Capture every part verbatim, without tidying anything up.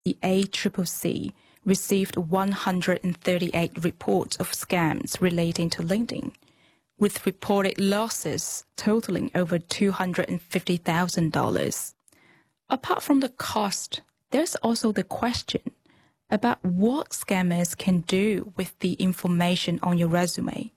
The A C C C received one hundred thirty-eight reports of scams relating to LinkedIn, with reported losses totaling over two hundred fifty thousand dollars. Apart from the cost, there's also the question about what scammers can do with the information on your resume.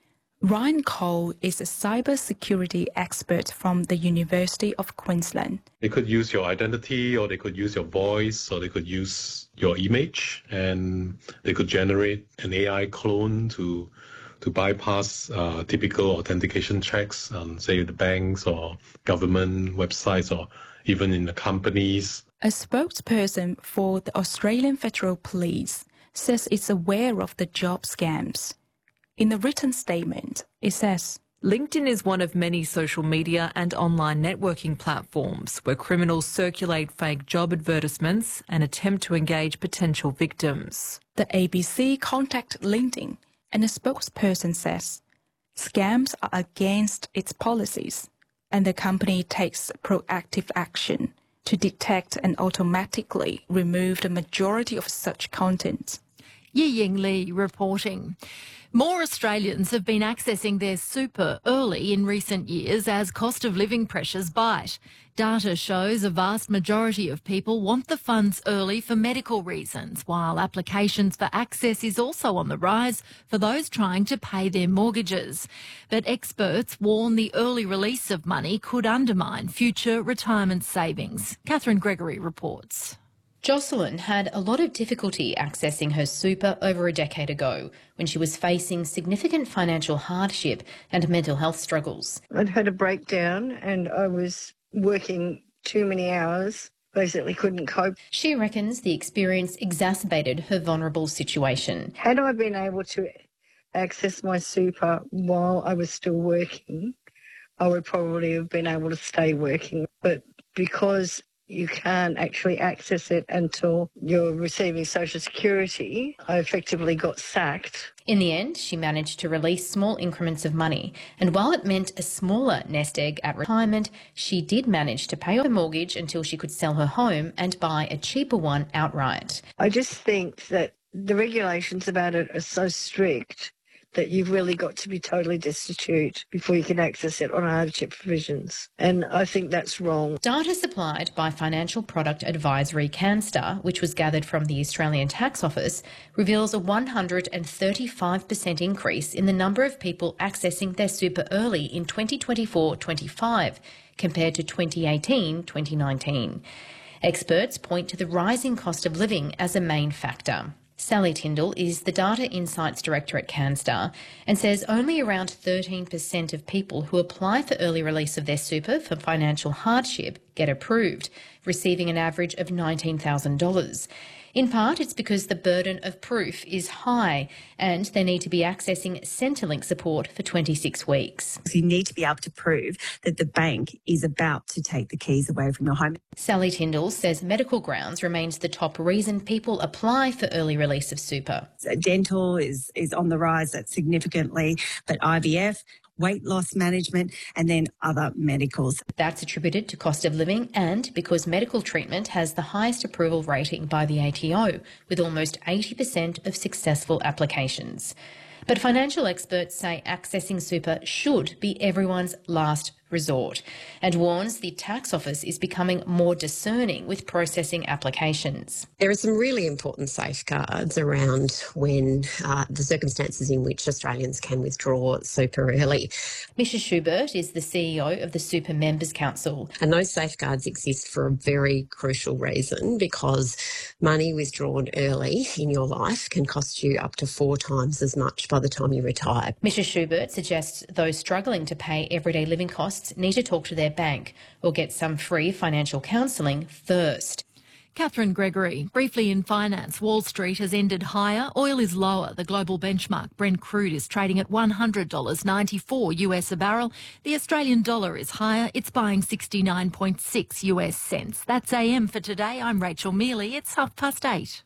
Ryan Cole is a cybersecurity expert from the University of Queensland. They could use your identity, or they could use your voice, or they could use your image, and they could generate an A I clone to to bypass uh, typical authentication checks on, say, the banks or government websites, or even in the companies. A spokesperson for the Australian Federal Police says it's aware of the job scams. In a written statement, it says, LinkedIn is one of many social media and online networking platforms where criminals circulate fake job advertisements and attempt to engage potential victims. The A B C contacted LinkedIn, and a spokesperson says, scams are against its policies, and the company takes proactive action to detect and automatically remove the majority of such content. Yi-Ying Lee reporting. More Australians have been accessing their super early in recent years as cost of living pressures bite. Data shows a vast majority of people want the funds early for medical reasons, while applications for access is also on the rise for those trying to pay their mortgages. But experts warn the early release of money could undermine future retirement savings. Catherine Gregory reports. Jocelyn had a lot of difficulty accessing her super over a decade ago when she was facing significant financial hardship and mental health struggles. I'd had a breakdown and I was working too many hours, basically couldn't cope. She reckons the experience exacerbated her vulnerable situation. Had I been able to access my super while I was still working, I would probably have been able to stay working. But because you can't actually access it until you're receiving Social Security, I effectively got sacked. In the end, she managed to release small increments of money, and while it meant a smaller nest egg at retirement, she did manage to pay off her mortgage until she could sell her home and buy a cheaper one outright. I just think that the regulations about it are so strict that you've really got to be totally destitute before you can access it on hardship provisions. And I think that's wrong. Data supplied by financial product advisory Canstar, which was gathered from the Australian Tax Office, reveals a one hundred thirty-five percent increase in the number of people accessing their super early in twenty twenty-four twenty-five compared to twenty eighteen twenty nineteen. Experts point to the rising cost of living as a main factor. Sally Tyndall is the Data Insights Director at Canstar and says only around thirteen percent of people who apply for early release of their super for financial hardship get approved, receiving an average of nineteen thousand dollars. In part, it's because the burden of proof is high and they need to be accessing Centrelink support for twenty-six weeks. You need to be able to prove that the bank is about to take the keys away from your home. Sally Tyndall says medical grounds remains the top reason people apply for early release of super. So dental is, is on the rise, that's significantly, but I V F, weight loss management, and then other medicals. That's attributed to cost of living and because medical treatment has the highest approval rating by the A T O, with almost eighty percent of successful applications. But financial experts say accessing super should be everyone's last resort and warns the Tax Office is becoming more discerning with processing applications. There are some really important safeguards around when uh, the circumstances in which Australians can withdraw super early. Misha Schubert is the C E O of the Super Members Council. And those safeguards exist for a very crucial reason, because money withdrawn early in your life can cost you up to four times as much by the time you retire. Misha Schubert suggests those struggling to pay everyday living costs need to talk to their bank or get some free financial counselling first. Catherine Gregory. Briefly in finance, Wall Street has ended higher. Oil is lower. The global benchmark Brent crude is trading at one hundred dollars ninety-four US a barrel. The Australian dollar is higher. It's buying sixty-nine point six US cents. That's A M for today. I'm Rachel Mealy. It's half past eight.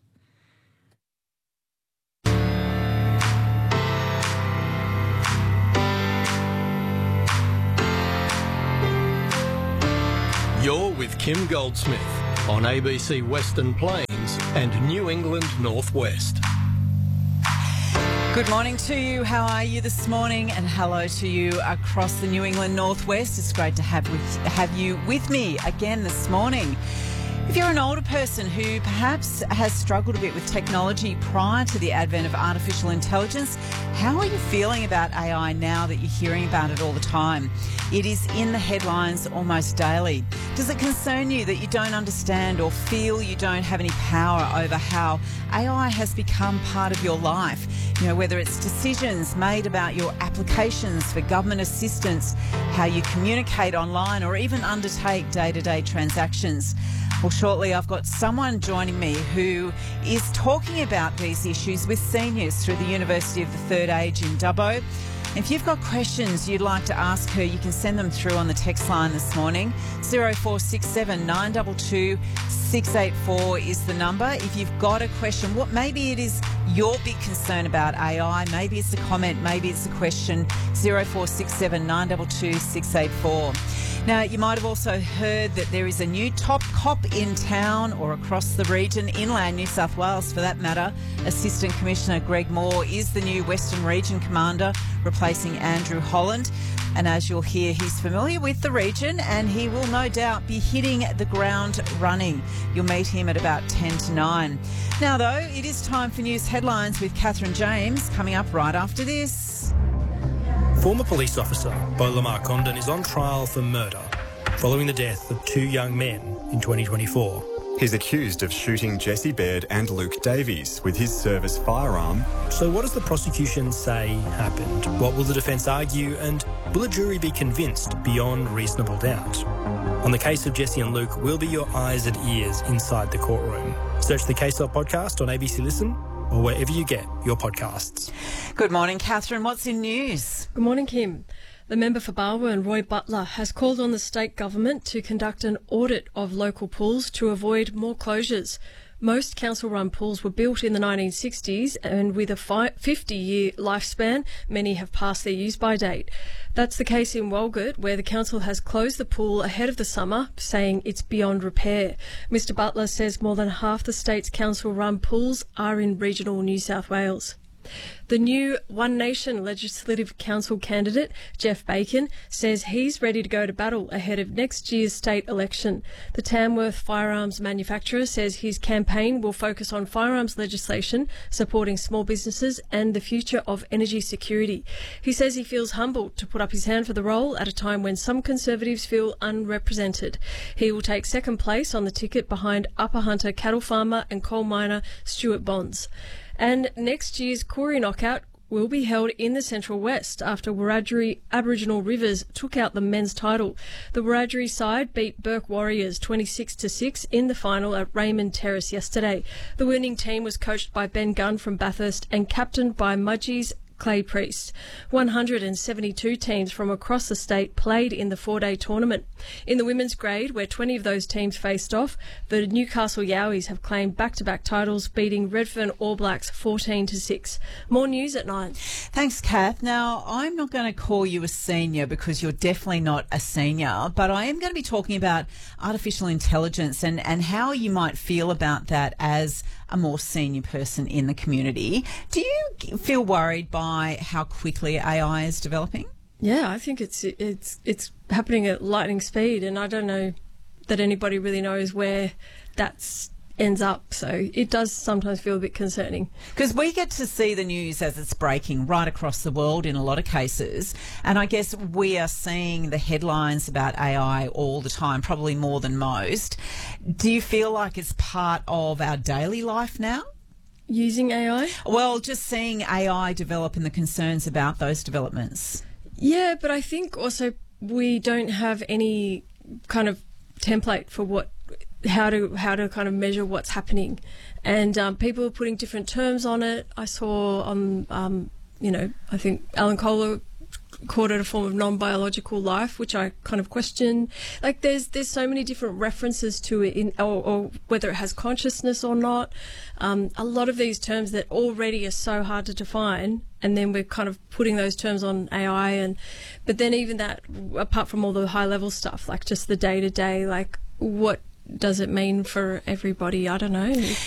You're with Kim Goldsmith on A B C Western Plains and New England Northwest. Good morning to you. How are you this morning? And hello to you across the New England Northwest. It's great to have with have you with me again this morning. If you're an older person who perhaps has struggled a bit with technology prior to the advent of artificial intelligence, how are you feeling about A I now that you're hearing about it all the time? It is in the headlines almost daily. Does it concern you that you don't understand or feel you don't have any power over how A I has become part of your life? You know, whether it's decisions made about your applications for government assistance, how you communicate online, or even undertake day-to-day transactions. Well, shortly I've got someone joining me who is talking about these issues with seniors through the University of the Third Age in Dubbo. If you've got questions you'd like to ask her, you can send them through on the text line this morning. zero four six seven nine two two six eight four is the number. If you've got a question, what maybe it is your big concern about A I, maybe it's a comment, maybe it's a question, zero four six seven nine two two six eight four. Now, you might have also heard that there is a new top cop in town or across the region, inland New South Wales for that matter. Assistant Commissioner Greg Moore is the new Western Region Commander, replacing Andrew Holland. And as you'll hear, he's familiar with the region and he will no doubt be hitting the ground running. You'll meet him at about ten to nine. Now, though, it is time for news headlines with Catherine James coming up right after this. Former police officer Beau Lamar Condon is on trial for murder following the death of two young men in twenty twenty-four. He's accused of shooting Jesse Baird and Luke Davies with his service firearm. So what does the prosecution say happened? What will the defence argue, and will a jury be convinced beyond reasonable doubt? On the case of Jesse and Luke, we'll be your eyes and ears inside the courtroom. Search the Case Up podcast on A B C Listen or wherever you get your podcasts. Good morning, Catherine. What's in news? Good morning, Kim. The member for Barwon, Roy Butler, has called on the state government to conduct an audit of local pools to avoid more closures. Most council-run pools were built in the nineteen sixties and with a fifty-year lifespan, many have passed their use-by date. That's the case in Walgett, where the council has closed the pool ahead of the summer, saying it's beyond repair. Mister Butler says more than half the state's council-run pools are in regional New South Wales. The new One Nation Legislative Council candidate, Jeff Bacon, says he's ready to go to battle ahead of next year's state election. The Tamworth firearms manufacturer says his campaign will focus on firearms legislation, supporting small businesses and the future of energy security. He says he feels humbled to put up his hand for the role at a time when some Conservatives feel unrepresented. He will take second place on the ticket behind Upper Hunter cattle farmer and coal miner Stuart Bonds. And next year's Koori Knockout will be held in the Central West after Wiradjuri Aboriginal Rivers took out the men's title. The Wiradjuri side beat Burke Warriors twenty-six to six in the final at Raymond Terrace yesterday. The winning team was coached by Ben Gunn from Bathurst and captained by Mudgee's Clay Priest. one hundred seventy-two teams from across the state played in the four-day tournament. In the women's grade, where twenty of those teams faced off, the Newcastle Yowies have claimed back-to-back titles, beating Redfern All Blacks fourteen to six. More news at nine. Thanks, Kath. Now, I'm not going to call you a senior because you're definitely not a senior, but I am going to be talking about artificial intelligence and, and how you might feel about that as a more senior person in the community. Do you feel worried by how quickly A I is developing? Yeah, I think it's it's it's happening at lightning speed, and I don't know that anybody really knows where that's ends up. So it does sometimes feel a bit concerning. Because we get to see the news as it's breaking right across the world in a lot of cases. And I guess we are seeing the headlines about A I all the time, probably more than most. Do you feel like it's part of our daily life now? Using A I? Well, just seeing A I develop and the concerns about those developments. Yeah, but I think also we don't have any kind of template for what how to how to kind of measure what's happening, and um, people are putting different terms on it. I saw on um, you know I think Alan Kohler called it a form of non-biological life, which I kind of question. Like there's there's so many different references to it, in or, or whether it has consciousness or not. Um, a lot of these terms that already are so hard to define, and then we're kind of putting those terms on A I, and but then even that, apart from all the high-level stuff, like just the day-to-day, like what does it mean for everybody? I don't know.